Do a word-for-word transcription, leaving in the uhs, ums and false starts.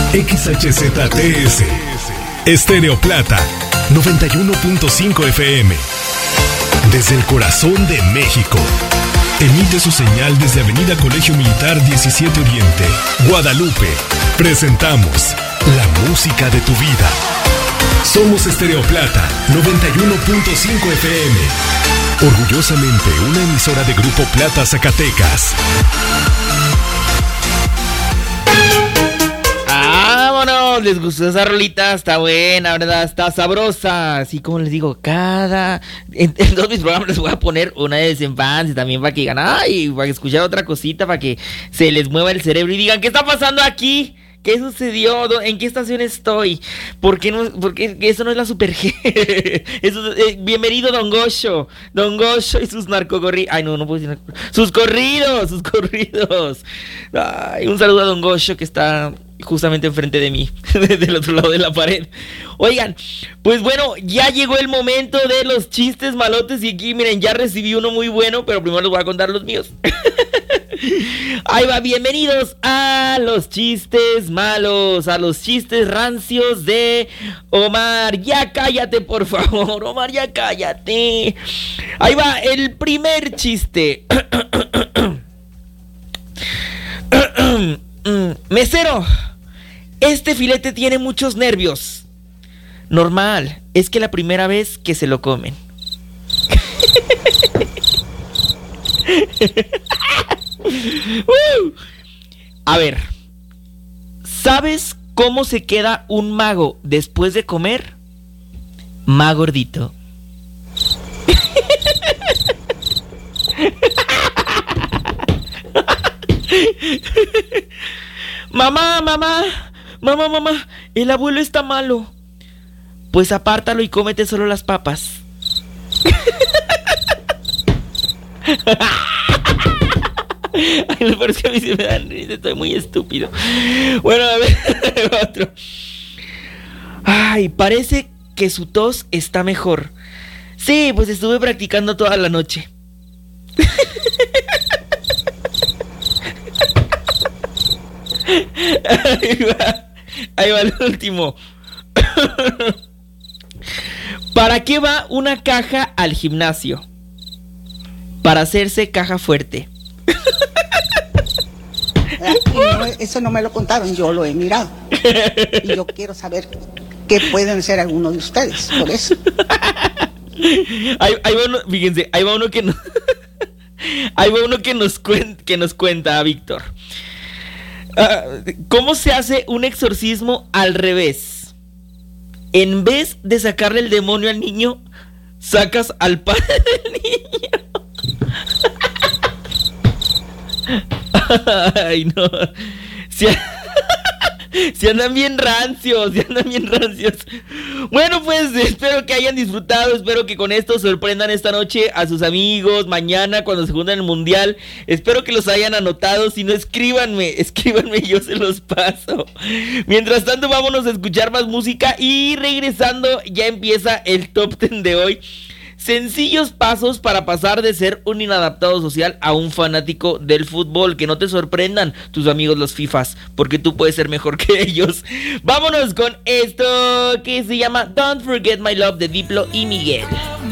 X H Z T S, Estéreo Plata, noventa y uno punto cinco F M. Desde el corazón de México. Emite su señal desde Avenida Colegio Militar diecisiete Oriente, Guadalupe. Presentamos la música de tu vida. Somos Estéreo Plata, noventa y uno punto cinco F M. Orgullosamente una emisora de Grupo Plata Zacatecas. ¡Vámonos! ¿Les gustó esa rolita? Está buena, ¿verdad? Está sabrosa. Así como les digo, cada... En, en todos mis programas les voy a poner una de desinfancia también para que digan, ¡ay! Para que escuchar otra cosita, para que se les mueva el cerebro y digan, ¿qué está pasando aquí? ¿Qué sucedió? ¿En qué estación estoy? ¿Por qué no? Porque eso no es la Super G. Eso, eh, bienvenido Don Gocho. Don Gocho y sus narcocorridos. Ay, no, no puedo decir narco... Sus corridos, sus corridos. Ay, un saludo a Don Gocho que está justamente enfrente de mí, del otro lado de la pared. Oigan, pues bueno, ya llegó el momento de los chistes malotes. Y aquí, miren, ya recibí uno muy bueno, pero primero les voy a contar los míos. Ahí va, bienvenidos a los chistes malos, a los chistes rancios de Omar. Ya cállate, por favor, Omar, ya cállate. Ahí va, el primer chiste. Mesero, este filete tiene muchos nervios. Normal, es que la primera vez que se lo comen. uh. A ver, ¿sabes cómo se queda un mago después de comer? Más gordito. Mamá, mamá, mamá, mamá, el abuelo está malo. Pues apártalo y cómete solo las papas. Ay, me parece que a mí se me dan risa, estoy muy estúpido. Bueno, a ver, otro. Ay, parece que su tos está mejor. Sí, pues estuve practicando toda la noche. Ahí va, ahí va el último. ¿Para qué va una caja al gimnasio? Para hacerse caja fuerte. No, eso no me lo contaron, yo lo he mirado. Y yo quiero saber qué pueden ser algunos de ustedes, por eso. Ahí, ahí va uno, fíjense, ahí va uno que nos, ahí va uno que nos cuenta, que nos cuenta, Víctor. Uh, ¿Cómo se hace un exorcismo al revés? En vez de sacarle el demonio al niño, sacas al padre del niño. Ay, no. Si, si andan bien rancios, si andan bien rancios. Bueno, pues espero que hayan disfrutado. Espero que con esto sorprendan esta noche a sus amigos. Mañana cuando se junten en el mundial, espero que los hayan anotado. Si no, escríbanme, escríbanme, yo se los paso. Mientras tanto, vámonos a escuchar más música. Y regresando, ya empieza el top ten de hoy. Sencillos pasos para pasar de ser un inadaptado social a un fanático del fútbol. Que no te sorprendan tus amigos los fifas, porque tú puedes ser mejor que ellos. Vámonos con esto que se llama Don't Forget My Love de Diplo y Miguel.